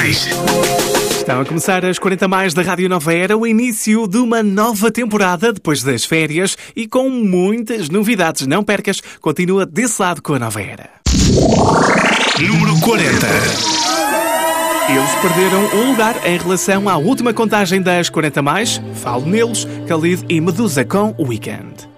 Mais. Estão a começar as 40 mais da Rádio Nova Era, o início de uma nova temporada depois das férias e com muitas novidades. Não percas, continua desse lado com a Nova Era. Número 40. Eles perderam um lugar em relação à última contagem das 40 mais. Falo neles, Khalid e Medusa com Weekend.